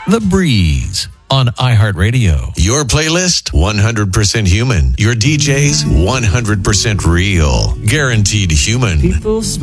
The Breeze on iHeartRadio. Your playlist, 100% human. Your DJs, 100% real. Guaranteed human. People